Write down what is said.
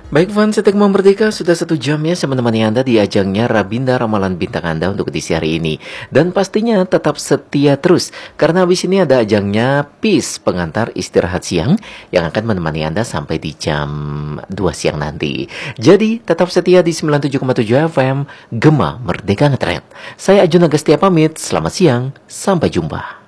Baik fans Setik Merdeka, sudah 1 jam ya saya menemani Anda di ajangnya Rabinda Ramalan Bintang Anda untuk edisi hari ini. Dan pastinya tetap setia terus, karena habis ini ada ajangnya Peace, pengantar istirahat siang, yang akan menemani Anda sampai di jam 2 siang nanti. Jadi tetap setia di 97,7 FM, Gema Merdeka Ngetrend. Saya Ajun Agustia pamit, selamat siang, sampai jumpa.